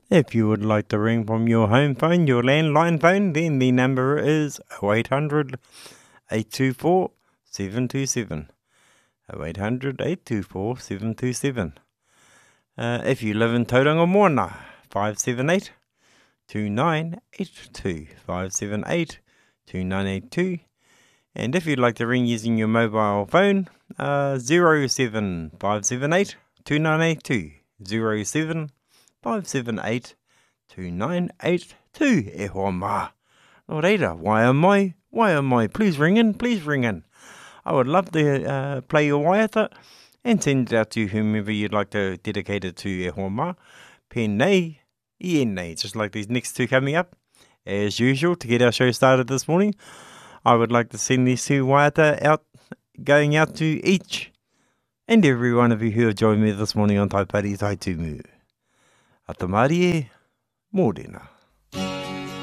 If you would like to ring from your home phone, your landline phone, then the number is 0800 824 727. 0800 824 727. If you live in Tauranga Moana, 578 2982. 578 2982. And if you'd like to ring using your mobile phone, 07578 2982. 07578 2982. E hoa mā. Nō reira, why am I? Please ring in, please ring in. I would love to play your waiata and send it out to whomever you'd like to dedicate it to. E hoa mā. Pēnei, ienei, just like these next two coming up. As usual, to get our show started this morning, I would like to send these two waiata going out to each and every one of you who have joined me this morning on Taipari Tai Tumu. Atamari e, mōrena.